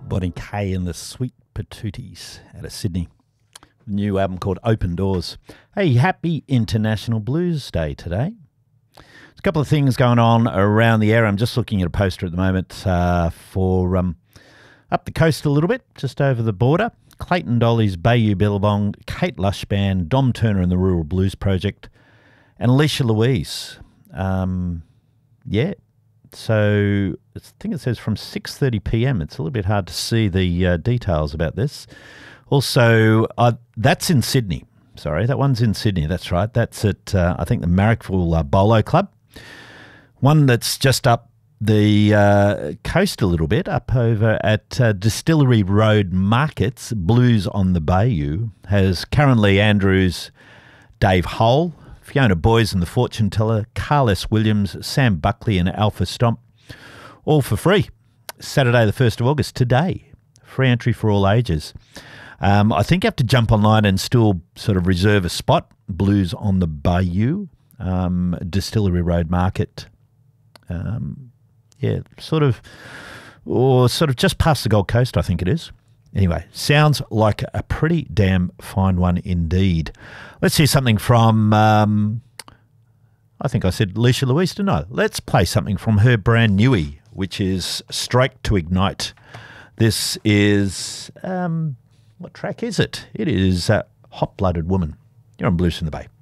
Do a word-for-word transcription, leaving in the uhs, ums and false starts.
Bonnie Kay and the Sweet Patooties out of Sydney. New album called Open Doors. Hey, happy International Blues Day today. There's a couple of things going on around the area. I'm just looking at a poster at the moment uh, for um, up the coast a little bit, just over the border. Clayton Dolly's Bayou Billabong, Kate Lush Band, Dom Turner and the Rural Blues Project, and Alicia Louise. Um, yeah, so I think it says from six thirty p m. It's a little bit hard to see the uh, details about this. Also, uh, that's in Sydney. Sorry, that one's in Sydney. That's right. That's at, uh, I think, the Marrickville uh, Bolo Club. One that's just up the uh, coast a little bit, up over at uh, Distillery Road Markets, Blues on the Bayou, has Karen Lee Andrews, Dave Hull, Fiona Boys and the Fortune Teller, Carl S. Williams, Sam Buckley and Alpha Stomp, all for free. Saturday the first of August, today. Free entry for all ages. Um, I think you have to jump online and still sort of reserve a spot. Blues on the Bayou, um, Distillery Road Market. Um, yeah, sort of, or sort of just past the Gold Coast, I think it is. Anyway, sounds like a pretty damn fine one indeed. Let's hear something from, um, I think I said Alicia Louise, didn't I? Let's play something from her brand newie, which is Strike to Ignite. This is... Um, What track is it? It is uh, Hot Blooded Woman. You're on Blues in the Bay.